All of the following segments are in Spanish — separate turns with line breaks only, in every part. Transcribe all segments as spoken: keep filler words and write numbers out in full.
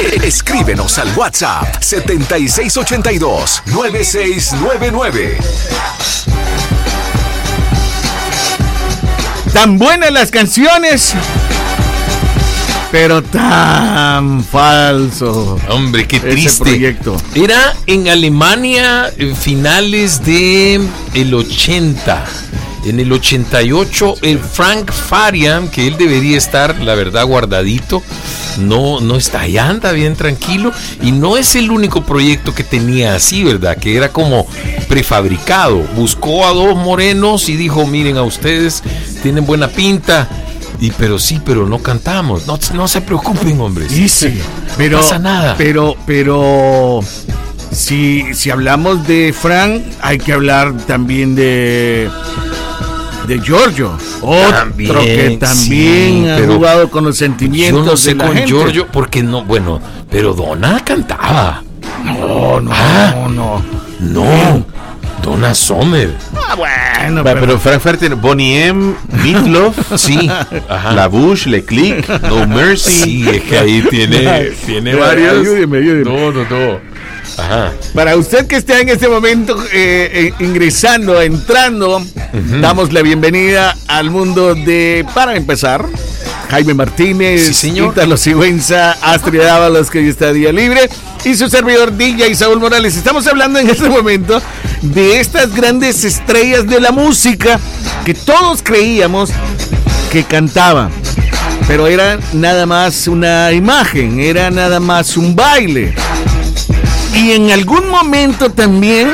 Escríbenos al WhatsApp setenta y seis ochenta y dos, noventa y seis noventa y nueve.
Tan buenas las canciones, pero tan falso.
Hombre, qué triste.
Ese proyecto.
Era en Alemania, eh, finales de el ochenta. En el ochenta y ocho, el Frank Farian, que él debería estar, la verdad, guardadito, no, no está allá, anda bien tranquilo. Y no es el único proyecto que tenía así, ¿verdad? Que era como prefabricado. Buscó a dos morenos y dijo, miren a ustedes, tienen buena pinta. Y pero sí, pero no cantamos. No, no se preocupen, hombres.
Sí, sí. Pero,
no pasa nada.
Pero, pero, si, si hablamos de Frank, hay que hablar también de... de Giorgio, otro
también,
que también
sí,
ha
pero
jugado con los sentimientos
yo no sé
de la
con
gente.
Giorgio, porque no, bueno, pero Donna cantaba.
No, no,
Ah,
no,
no, Donna Summer.
Ah, bueno,
Va,
pero,
pero Frank Farian tiene Boney M, Meatloaf,
Sí, ajá.
La Bush, Le Click, No Mercy.
Sí, es que ahí tiene, tiene varios.
Ayúdeme, ayúdeme.
No, no, no. Ajá.
Para usted que está en este momento eh, eh, ingresando, entrando, uh-huh. damos la bienvenida al mundo de, para empezar, Jaime Martínez,
sí, señor.
Ítalo Sigüenza, Astrid Ábalos, que hoy está día libre, y su servidor D J Saúl Morales. Estamos hablando en este momento de estas grandes estrellas de la música que todos creíamos que cantaban, pero era nada más una imagen, era nada más un baile. Y en algún momento también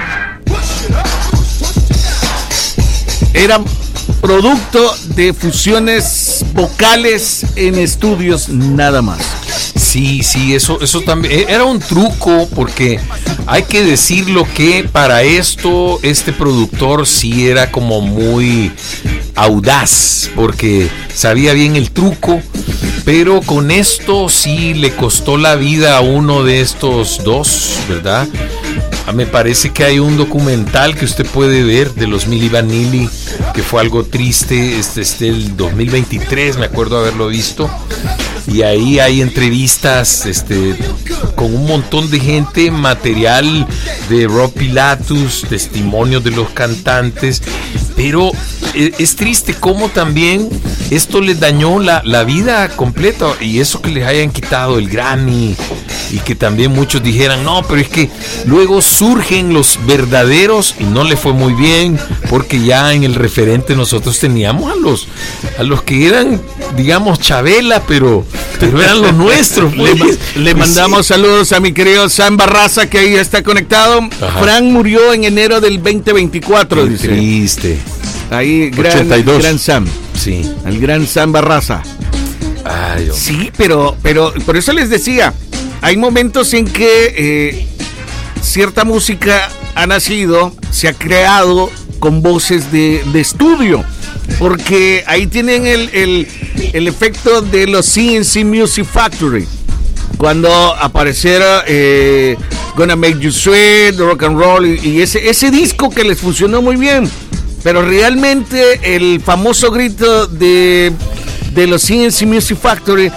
era producto de fusiones vocales en estudios nada más.
Sí, sí, eso, eso también era un truco, porque hay que decirlo que para esto este productor sí era como muy audaz, porque sabía bien el truco, pero con esto sí le costó la vida a uno de estos dos, ¿verdad? Me parece que hay un documental que usted puede ver de los Milli Vanilli, que fue algo triste, este, este el dos mil veintitrés, me acuerdo haberlo visto, y ahí hay entrevistas este, con un montón de gente, material de Rob Pilatus, testimonios de los cantantes, pero es triste cómo también esto les dañó la, la vida completa, y eso que les hayan quitado el Grammy, y que también muchos dijeran, no, pero es que luego surgen los verdaderos, y no le fue muy bien, porque ya en el referente nosotros teníamos a los a los que eran, digamos, Chabela, pero, pero eran los nuestros.
Le,
pues.
le
Pues
mandamos
sí.
saludos a mi querido Sam Barraza, que ahí está conectado.
Ajá.
Frank murió en enero del veinte veinticuatro,
Qué
dice.
triste.
Ahí, gran,
ochenta y dos.
gran Sam,
Sí.
el gran Sam Barraza.
Ay, Dios.
Sí, pero, pero por eso les decía, hay momentos en que eh, cierta música ha nacido, se ha creado con voces de, de estudio, porque ahí tienen el, el, el efecto de los C N C Music Factory. Cuando apareciera eh, Gonna Make You Sweat, Rock and Roll, y, y ese, ese disco que les funcionó muy bien, pero realmente el famoso grito de, de los C N C Music Factory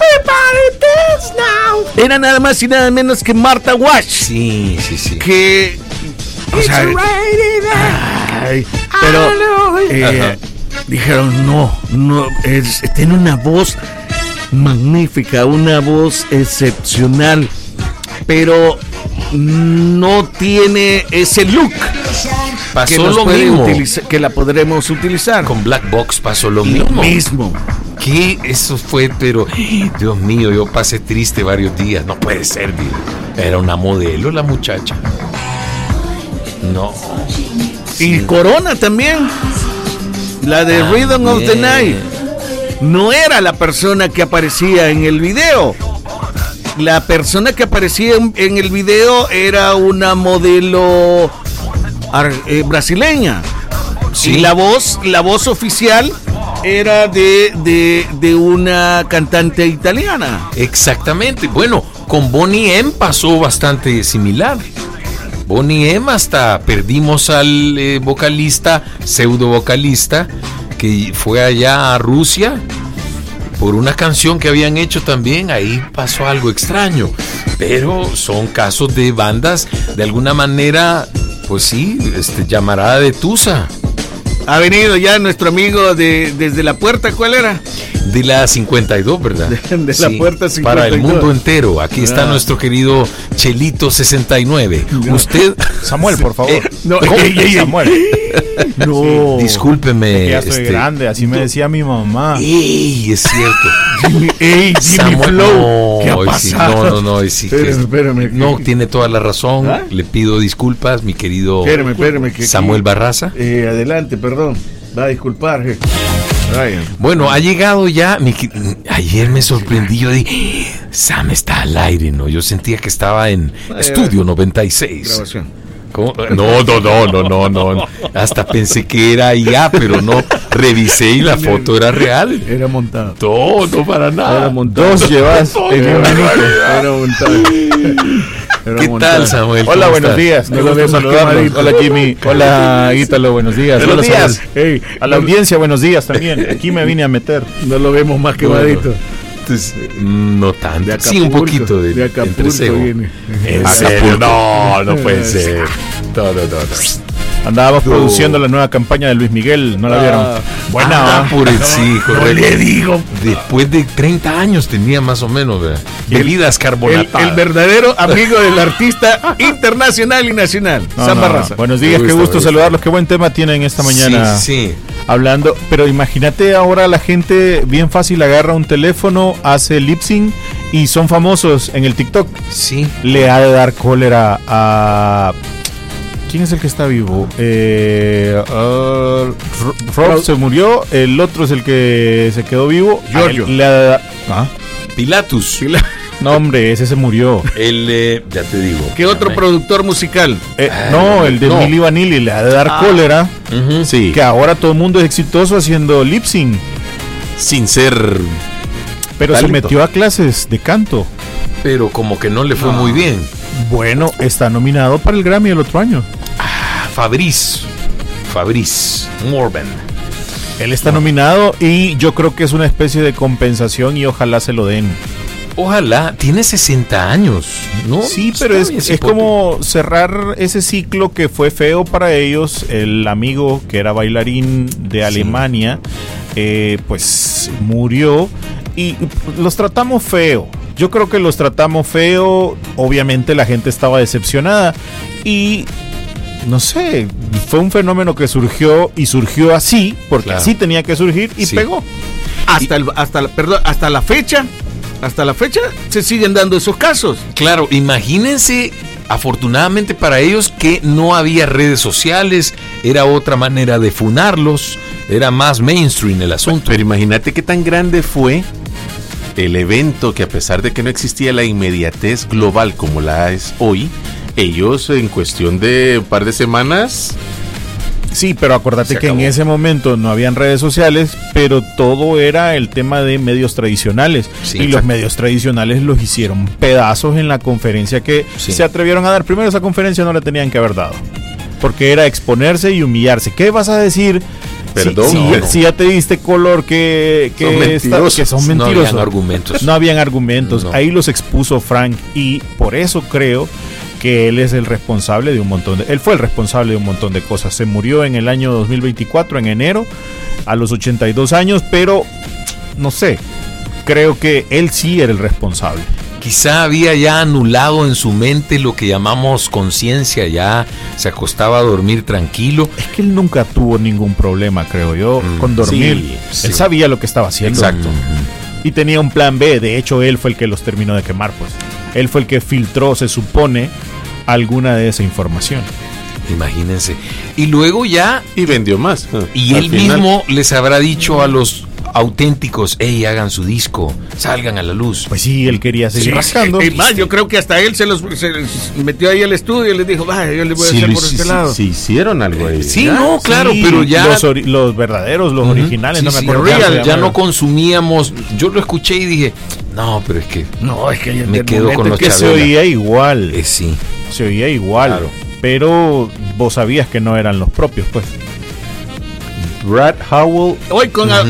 era nada más y nada menos que Martha Wash.
Sí, sí, sí.
Que, o sea, ay, pero eh, dijeron no, no, es, tiene una voz magnífica, una voz excepcional, pero no tiene ese look
Pasó
que, nos
lo
puede
mismo.
utiliza- que la podremos utilizar.
Con Black Box pasó lo
Lo
mismo.
mismo.
¿Qué? Eso fue, pero Dios mío, yo pasé triste varios días. No puede ser, tío. Era una modelo la muchacha. No.
Y Corona también, la de Rhythm of the Night, no era la persona que aparecía en el video. La persona que aparecía en, en el video era una modelo ar- eh, brasileña.
Sí.
Y la voz, la voz oficial era de, de, de una cantante italiana.
Exactamente. Bueno, con Boney M pasó bastante similar. Boney M hasta perdimos al eh, vocalista, pseudo vocalista, que fue allá a Rusia por una canción que habían hecho también, ahí pasó algo extraño. Pero son casos de bandas, de alguna manera, pues sí, este, llamarada de Tusa.
Ha venido ya nuestro amigo de desde la puerta, ¿cuál era?
De la cincuenta y dos, ¿verdad?
De, de sí, la puerta cincuenta y dos.
Para el mundo entero. Aquí está ah. nuestro querido Chelito sesenta y nueve. No. Usted...
Samuel, por favor.
Eh, no, ey, ey, Samuel.
No.
Sí, discúlpeme.
Ya soy este... grande, así me decía mi mamá.
Ey, es cierto.
Jimmy, ey, Jimmy
Samuel,
Flow.
No,
¿Qué ha pasado?
no, no, no. Sí,
espérame, espérame,
no, que... tiene toda la razón. ¿Ah? Le pido disculpas, mi querido
espérame, espérame, que
Samuel
aquí...
Barraza.
Eh, adelante, perdón. Va a disculpar. Eh.
Bueno, ha llegado ya. Mi, ayer me sorprendí. Yo dije, Sam está al aire, ¿no? Yo sentía que estaba en eh, Estudio noventa y seis.
Grabación.
¿Cómo? No, no, no, no, no, no. Hasta pensé que era ya, pero no. Revisé y la foto era real.
Era montada.
No, no para nada.
Era montada.
Dos llevas en un minuto.
Era montada. Era
¿Qué
montada.
tal, Samuel?
Hola, buenos días.
No lo vemos.
Hola, Jimmy. Hola, Ítalo. Buenos días.
Buenos días.
Hey, a la audiencia, buenos días también. Aquí me vine a meter.
No lo vemos más quemadito.
Entonces, no tanto. Sí, un poquito de,
de Acapulco viene.
¿En serio? No, no puede ser. No, no, no, no.
Andábamos no. produciendo la nueva campaña de Luis Miguel, ¿no la vieron?
Ah,
Buena.
Ah, por el sí, correcto.
No le digo.
Después de treinta años tenía más o menos, ¿verdad? Bebidas carbonatadas.
El, el verdadero amigo del artista internacional y nacional,
no,
Sam
no,
Barraza.
Buenos días, qué gusto saludarlos. Qué buen tema tienen esta mañana.
Sí, sí.
Hablando, pero imagínate ahora la gente bien fácil agarra un teléfono, hace lip sync y son famosos en el TikTok.
Sí.
Le ha de dar cólera a... ¿Quién es el que está vivo? Eh, uh, Rob se murió, el otro es el que se quedó vivo.
Giorgio.
Le ha de dar... ¿Ah?
Pilatus.
Pila...
No, hombre, ese se murió.
El, eh, ya te digo.
¿Qué otro Ay. productor musical?
Eh, no, el de no. Milli Vanilli le ha de dar ah. cólera.
Uh-huh.
Sí. Que ahora todo el mundo es exitoso haciendo lip sync.
Sin ser...
Pero talento. Se metió a clases de canto.
Pero como que no le fue no. muy bien.
Bueno, está nominado para el Grammy el otro año.
Ah, Fabrice. Fabrice Morben.
Él está no. nominado y yo creo que es una especie de compensación y ojalá se lo den.
Ojalá, tiene sesenta años, ¿no?
Sí, pero es, es como cerrar ese ciclo que fue feo para ellos. El amigo que era bailarín de Alemania, sí. eh, pues murió y los tratamos feo. Yo creo que los tratamos feo, obviamente la gente estaba decepcionada y no sé, fue un fenómeno que surgió y surgió así, porque claro. así tenía que surgir y sí. pegó.
Hasta, el, hasta, la, perdón, hasta la fecha. Hasta la fecha se siguen dando esos casos.
Claro, imagínense, afortunadamente para ellos, que no había redes sociales, era otra manera de funarlos, era más mainstream el asunto.
Pero imagínate qué tan grande fue el evento que, a pesar de que no existía la inmediatez global como la es hoy, ellos en cuestión de un par de semanas...
Sí, pero acuérdate que en ese momento no habían redes sociales, pero todo era el tema de medios tradicionales. Sí, y exacto. Los medios tradicionales los hicieron pedazos en la conferencia que sí. se atrevieron a dar. Primero, esa conferencia no la tenían que haber dado, porque era exponerse y humillarse. ¿Qué vas a decir?
Perdón,
si,
no,
si,
no.
si ya te diste color que, que,
son mentirosos.
Está, que son mentirosos.
No habían argumentos.
No habían argumentos.
No.
Ahí los expuso Frank y por eso creo que él es el responsable de un montón de... Él fue el responsable de un montón de cosas. Se murió en el año dos mil veinticuatro, en enero, a los ochenta y dos años, pero no sé, creo que él sí era el responsable.
Quizá había ya anulado en su mente lo que llamamos conciencia, ya se acostaba a dormir tranquilo.
Es que él nunca tuvo ningún problema, creo yo, mm, con dormir. Sí, sí. Él sabía lo que estaba haciendo.
Exacto.
Mm-hmm. Y tenía un plan B, de hecho él fue el que los terminó de quemar, pues. Él fue el que filtró, se supone, alguna de esa información.
Imagínense. Y luego ya...
Y vendió más.
Y él final. mismo les habrá dicho a los auténticos, hey, hagan su disco, salgan a la luz.
Pues sí, él quería seguir sí, rascando.
Y más, yo creo que hasta él se los se les metió ahí al estudio y les dijo, vaya, yo les voy a
sí,
hacer
sí,
por este
sí,
lado.
Sí, hicieron algo ahí.
Sí, ¿ya? No, claro, sí, pero ya...
Los, ori- los verdaderos, los uh-huh. originales,
sí,
no me
sí,
acuerdo.
Real, ya no consumíamos, yo lo escuché y dije, no, pero es que...
No, es que
me quedo con los
que se oía igual.
Eh, sí.
Se oía igual, claro. Pero vos sabías que no eran los propios, pues.
Brad Howell.
Hoy con... Uh-huh.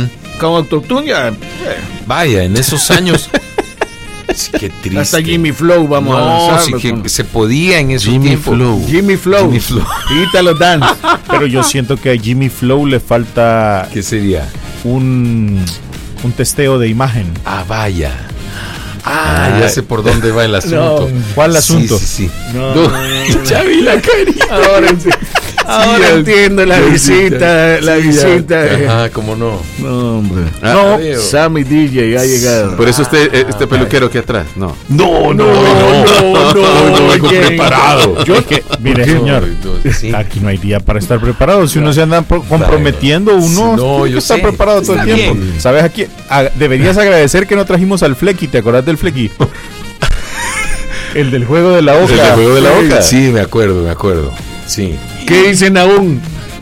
toca un autotune, ya. eh,
Vaya, en esos años. Sí, qué triste.
Hasta Jimmy Flow vamos a
No,
lanzarlo
sí que
con-
se podía en esos
Jimmy
tiempos.
Flow.
Jimmy Flow.
Jimmy Flow.
Y Italo Dance.
Pero yo siento que a Jimmy Flow le falta
¿Qué sería?
un, un testeo de imagen.
Ah, vaya. Ah, ya sé por dónde va el asunto.
No.
¿Cuál asunto?
Sí, sí, sí.
No,
No,
no, no.
ya vi la carita.
Ahora, enti- ahora
ya-
entiendo la
ya-
visita, la
sí, ya.
visita. eh.
Ajá, cómo no.
No, hombre.
Ah,
no,
veo.
Sammy D J ha llegado.
Por eso usted, eh, este peluquero aquí atrás. No.
No,
no, no, no,
no vengo
Jay.
preparado.
Yo, mire, señor,
Sí.
aquí no hay día para estar preparado. Si uno se anda pro- comprometiendo, uno
Sí, no,
tiene
yo
que estar
sé.
preparado todo
Está
el tiempo.
bien.
¿Sabes aquí? A- deberías agradecer que no trajimos al Flecky. ¿Te acordás del Flecky? El del juego de la
El
oca.
del juego de la oca.
Sí, me acuerdo, me acuerdo. Sí.
¿Qué dice Naún?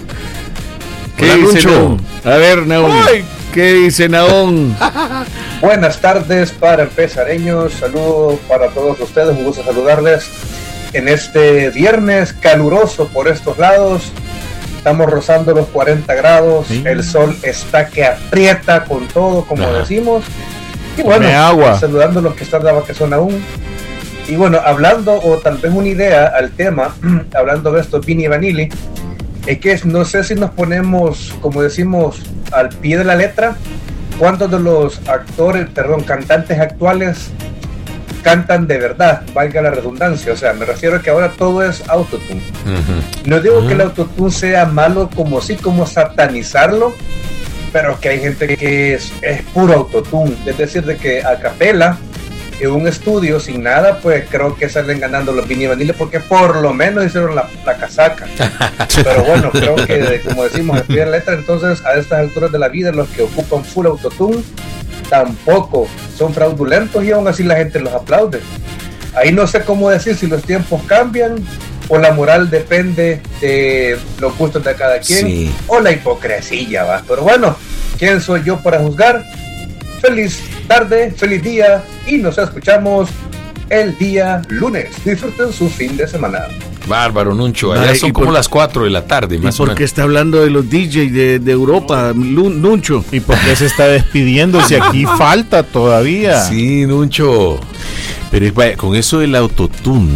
¿Qué
Hola,
dice
Lucho.
Naún? A ver, Naún.
Ay.
¿Qué dice Naún?
Buenas tardes para empezareños, saludos para todos ustedes, un gusto saludarles en este viernes caluroso por estos lados. Estamos rozando los cuarenta grados,
Sí.
el sol está que aprieta con todo, como
Ajá.
decimos. Y
Tome
bueno,
agua.
saludando a los que están de vacación aún. Y bueno, hablando, o tal vez una idea al tema, hablando de esto, Vini Vanilli, es que es- no sé si nos ponemos, como decimos, al pie de la letra, cuántos de los actores, perdón, cantantes actuales cantan de verdad, valga la redundancia. O sea, me refiero a que ahora todo es autotune.
Ujú.
No digo que el autotune sea malo como sí, como satanizarlo, pero que hay gente que es, es puro autotune. Es decir, de que a capela, en un estudio sin nada, pues creo que salen ganando los Vini Vanilli porque por lo menos hicieron la, la casaca. Pero bueno, creo que de- como decimos, al pie de la letra, entonces a estas alturas de la vida los que ocupan full autotune tampoco son fraudulentos y aún así la gente los aplaude. Ahí no sé cómo decir si los tiempos cambian o la moral depende de los gustos de cada quien,
Sí.
o la hipocresía, va. Pero bueno, ¿quién soy yo para juzgar? Feliz tarde, feliz día y nos escuchamos el día lunes. Disfruten su fin de semana.
Bárbaro, Nuncho. Allá
Ay,
son
¿y
como
por-
las cuatro de la tarde,
¿Y
más o
por qué
menos.
está hablando de los D J de, de Europa, Lu- Nuncho?
¿Y por qué se está despidiendo si aquí falta todavía?
Sí, Nuncho.
Pero es, vaya, con eso del autotune,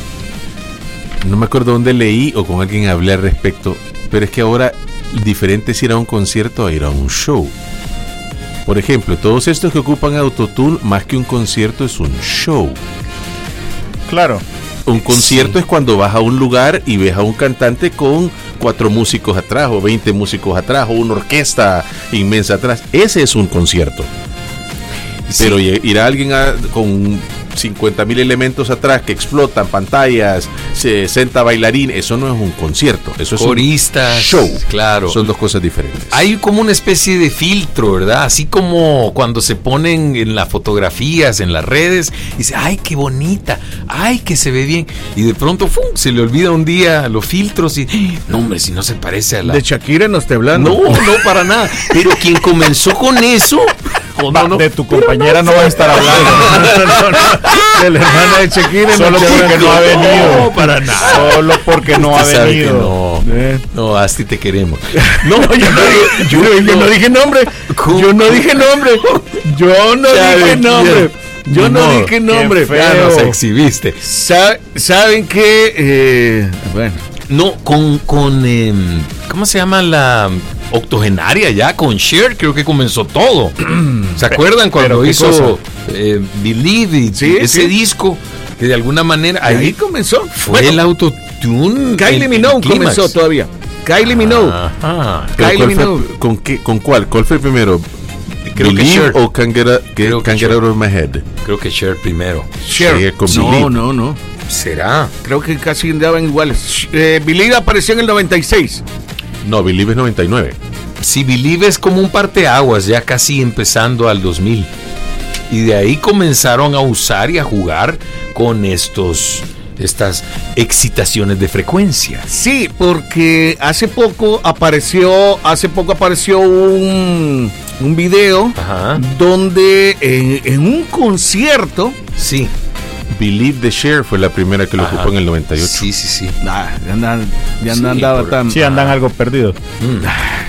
no me acuerdo dónde leí o con alguien hablé al respecto, pero es que ahora diferente es ir a un concierto a ir a un show. Por ejemplo, todos estos que ocupan autotune, más que un concierto, es un show.
Claro.
Un concierto es cuando vas a un lugar y ves a un cantante con cuatro músicos atrás o veinte músicos atrás o una orquesta inmensa atrás. Ese es un concierto. Pero i- ir a alguien a- con cincuenta mil elementos atrás que explotan, pantallas, sesenta bailarines, eso no es un concierto, eso es
Coristas.
un show.
Claro.
Son dos cosas diferentes.
Hay como una especie de filtro, ¿verdad? Así como cuando se ponen en las fotografías, en las redes, y dice, ay, qué bonita, ay, que se ve bien. Y de pronto, ¡fum!, se le olvida un día los filtros y, no, hombre, si no se parece a la...
De Shakira no está hablando.
No, no, para nada. Pero quien comenzó con eso... o
Va,
no, no,
de tu compañera no, va a estar hablando.
No, no, no. De la hermana de Shakira
Solo
está
porque
hablando.
no ha venido.
No, para nada.
Solo porque no ha
Usted sabe que
venido.
no.
Eh.
No, Asti, te queremos.
No, yo no dije, yo, yo no dije nombre.
¿Cómo?
Yo no dije nombre. Yo no
Ya
dije
ven,
nombre. Yo no
No,
dije nombre.
qué
Ya
feo.
nos exhibiste.
Sa- ¿Saben qué? Eh, bueno,
No, con, con em, ¿cómo se llama la octogenaria ya? Con Cher creo que comenzó todo. ¿Se acuerdan cuando
pero ¿qué
hizo
cosa?
eh, Believe y
Sí,
ese
sí.
disco que de alguna manera
ahí
ahí
comenzó.
fue
Bueno,
el autotune?
Kylie
en-
Minogue
en clímax.
comenzó todavía. Kylie Minogue.
Ajá.
Pero
Kylie
¿cuál fue-
Minogue.
¿con, qué, ¿Con cuál? ¿Cuál fue primero?
Creo que
Believe
Cher.
o Can't Get, a- que-
Creo que
Can't Get
Cher.
Out of My Head.
Creo que Cher primero.
Cher.
Sí, con
no,
Believe.
no, no.
¿Será?
Creo que casi andaban iguales. Eh, Believe apareció en el noventa y seis.
No, Believe es noventa y nueve.
Si Believe es como un parteaguas, ya casi empezando al dos mil. Y de ahí comenzaron a usar y a jugar con estos estas excitaciones de frecuencia.
Sí, porque hace poco apareció, hace poco apareció un, un video
Ajá.
donde en, en un concierto,
Sí.
Believe the Cher fue la primera que lo
Ajá.
ocupó en el noventa y ocho.
Sí, sí, sí.
nah, ya, andan- ya no
Sí,
andaba
por-
tan.
Sí, andan algo perdidos.
Mm.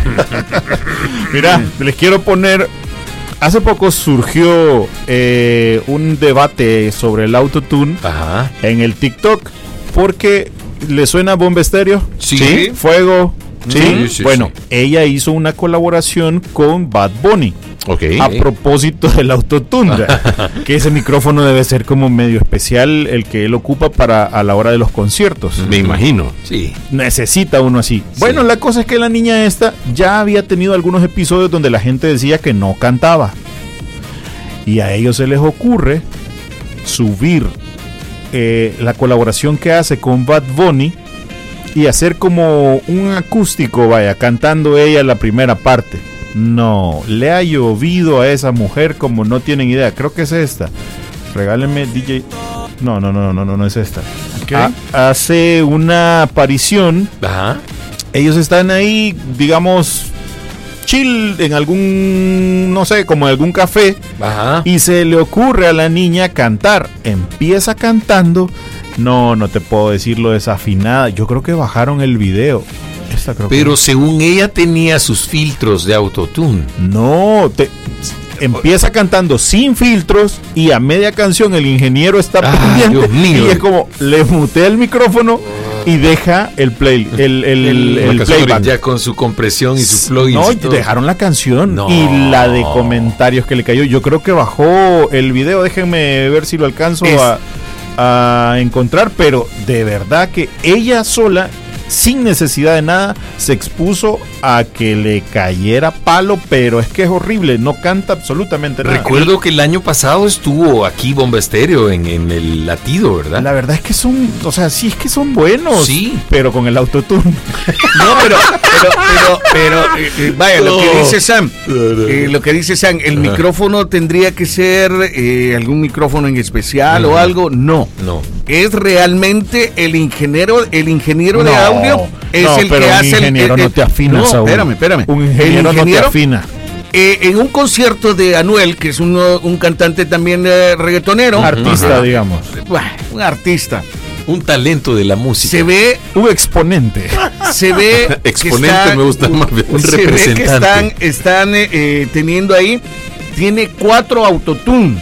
Mira, les quiero poner. Hace poco surgió eh, un debate sobre el autotune
Ajá.
en el TikTok. Porque le suena Bomba Estéreo.
Sí.
Fuego. Sí.
Sí, sí,
bueno,
sí.
ella hizo una colaboración con Bad Bunny.
Ok.
A propósito del autotune, que ese micrófono debe ser como medio especial el que él ocupa para a la hora de los conciertos.
Me imagino.
Sí.
Necesita uno así.
Sí.
Bueno, la cosa es que la niña esta ya había tenido algunos episodios donde la gente decía que no cantaba. Y a ellos se les ocurre subir eh, la colaboración que hace con Bad Bunny y hacer como un acústico, vaya, cantando ella la primera parte. No, le ha llovido a esa mujer como no tienen idea. Creo que es esta. Regálenme D J. No, no, no, no, no, no es esta.
Okay.
Ha- hace una aparición.
Ajá.
Ellos están ahí, digamos, chill en algún, no sé, como en algún café.
Ajá.
Y se le ocurre a la niña cantar. Empieza cantando. No, no te puedo decir lo desafinada. Yo creo que bajaron el video. Esta creo que-
Pero según ella tenía sus filtros de autotune.
No, te, empieza cantando sin filtros y a media canción el ingeniero está
Ah,
pendiente
Dios mío.
y es como le mutea el micrófono y deja el play, el, el, el, el playback.
Ya con su compresión y su plugin.
No, y dejaron la canción
No.
y la de comentarios que le cayó. Yo creo que bajó el video. Déjenme ver si lo alcanzo
Es-
a, a encontrar, pero de verdad que ella sola, sin necesidad de nada, se expuso a que le cayera palo, pero es que es horrible, no canta absolutamente nada.
Recuerdo que el año pasado estuvo aquí Bomba Estéreo en, en el latido, ¿verdad?
La verdad es que son, o sea, sí es que son buenos,
Sí.
pero con el autotune.
No, pero, pero, pero, pero eh, eh, vaya, lo que dice Sam, eh, lo que dice Sam, el micrófono tendría que ser eh, algún micrófono en especial o algo, no.
No.
Es realmente el ingeniero, el ingeniero de
No,
audio es
no,
el
pero
que
un
hace el-
ingeniero
el,
no te afina,
No,
Saúl.
espérame, espérame.
Un
El
ingeniero, no te
ingeniero,
afina.
eh, en un concierto de Anuel, que es un, un cantante también eh, reggaetonero,
Artista,
Ajá.
digamos.
bah, un artista,
Un talento de la música.
se ve,
Un exponente.
se ve que
Exponente
está-
me gusta más bien.
Un
se ve que
representante.
están, están eh, eh, teniendo ahí, tiene cuatro autotune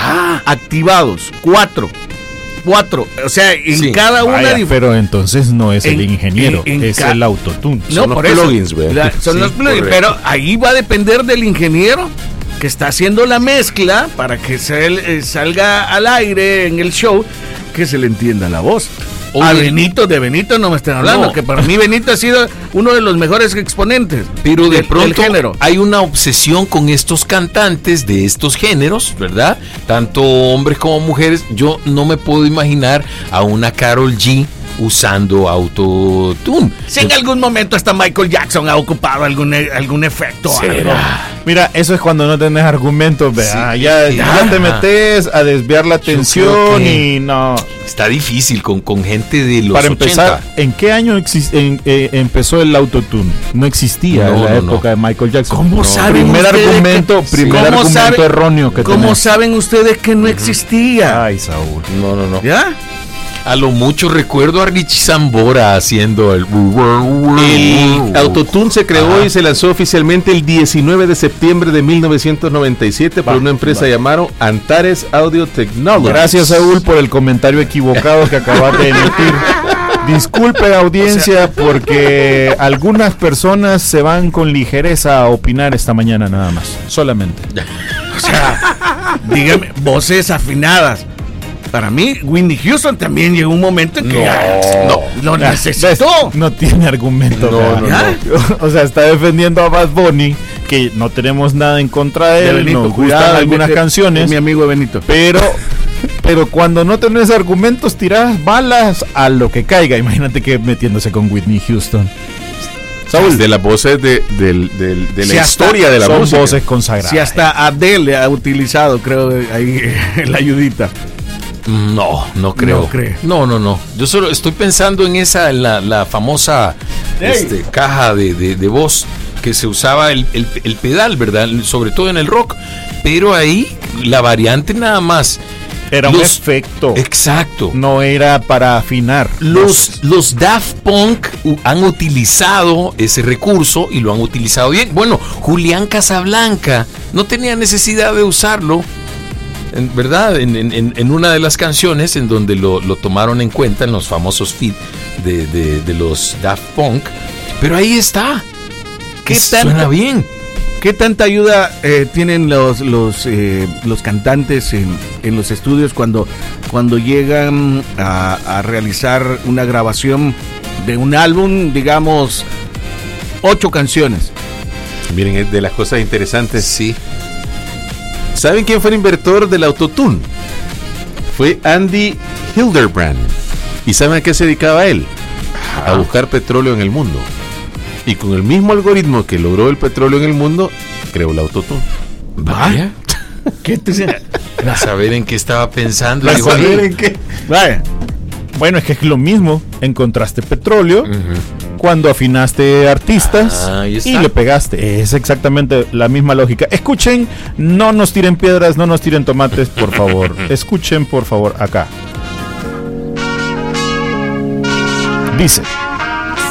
activados, cuatro, cuatro, o sea, en
Sí.
cada una
Vaya,
dif-
pero entonces no es el
En-
ingeniero,
en- en
es
ca-
el autotune.
No,
Son los
por eso.
plugins, ¿ve?
La- son
Sí,
los plugins,
correcto.
pero ahí va a depender del ingeniero que está haciendo la mezcla para que se- eh, salga al aire en el show, que se le entienda la voz.
Oye.
A Benito, de Benito no me estén hablando,
No.
que para mí Benito ha sido uno de los mejores exponentes
Pero de
del-
pronto
del género.
hay una obsesión con estos cantantes de estos géneros, ¿verdad? Tanto hombres como mujeres. Yo no me puedo imaginar a una Karol G usando autotune.
Si en algún momento hasta Michael Jackson ha ocupado algún, e- algún efecto. algo.
¿Será?
Mira, eso es cuando no tenés argumentos, vea.
Sí,
ya,
sí,
ya te
ajá.
metes a desviar la
creo
atención
que-
y no.
Está difícil con, con gente de los
Para empezar,
ochenta.
¿en qué año exis- en- eh, empezó el autotune? No existía
No,
en la
no,
época de Michael Jackson.
¿Cómo
No.
saben
Primer
ustedes
argumento,
que-
primer
¿Cómo
argumento
sabe-
erróneo que
¿Cómo
tenés.
saben ustedes que no existía?
Ay, Saúl.
No, no, no.
¿Ya?
A lo mucho recuerdo a Richie Zambora haciendo el...
El autotune se creó
Ajá.
y se lanzó oficialmente el diecinueve de septiembre de mil novecientos noventa y siete por
Va,
una empresa
va.
llamada Antares Audio Technology.
Gracias, Saúl, por el comentario equivocado que acabas de emitir. Disculpe, audiencia, porque algunas personas se van con ligereza a opinar esta mañana nada más. Solamente.
O sea, dígame, voces afinadas. Para mí, Whitney Houston también llegó un momento en que ya, no, lo necesitó.
No tiene argumento.
No,
vea.
no,
¿Ya?
O sea, está defendiendo a Bad Bunny, que no tenemos nada en contra de
De
él,
Benito,
nos
cuidado,
gustan algunas
es mi-
canciones,
es mi amigo Benito.
pero pero cuando no tenés argumentos tirás balas a lo que caiga. Imagínate que metiéndose con Whitney Houston.
Saúl, de las voces de, del- del- de la
Si hasta
historia de la
Son
música.
voces consagradas.
Si hasta Adele ha utilizado, creo, ahí la ayudita.
No, no creo.
No cree.
No, no, no. Yo solo estoy pensando en esa, en la, la famosa
Ey.
este, caja de, de- de voz que se usaba el, el- el pedal, ¿verdad? Sobre todo en el rock. Pero ahí la variante nada más.
Era un
Los-
efecto.
Exacto.
No era para afinar.
Los, los Daft Punk u- han utilizado ese recurso y lo han utilizado bien. Bueno, Julián Casablanca no tenía necesidad de usarlo, en, ¿verdad? En, en- en una de las canciones en donde lo, lo tomaron en cuenta en los famosos feat de, de- de los Daft Punk. Pero ahí está.
¿Qué
Es-
tanto?
Suena bien.
¿Qué tanta ayuda eh, tienen los los eh, los cantantes en, en los estudios cuando, cuando llegan a, a realizar una grabación de un álbum, digamos, ocho canciones?
Miren, es de las cosas interesantes.
Sí.
¿Saben quién fue el inventor del autotune? Fue Andy Hildebrand. ¿Y saben a qué se dedicaba él? A buscar petróleo en el mundo. Y con el mismo algoritmo que logró el petróleo en el mundo, creó el autotune.
Vaya.
¿Qué te
A saber en qué estaba pensando.
A
Dijo,
saber
"Ay".
en qué.
Vaya.
Bueno, es que es lo mismo. Encontraste petróleo
Ujú.
cuando afinaste artistas
Ah, ahí está.
y le pegaste. Es exactamente la misma lógica. Escuchen, no nos tiren piedras, no nos tiren tomates, por favor. Escuchen, por favor, acá. Dice.